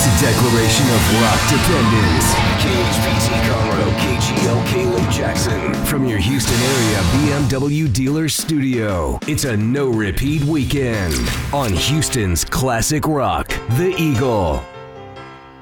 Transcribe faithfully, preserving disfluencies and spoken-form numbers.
It's a declaration of rock dependence. K H P T Conroe, K G L Caleb Jackson. From your Houston area B M W dealer studio, it's a no-repeat weekend on Houston's classic rock, The Eagle.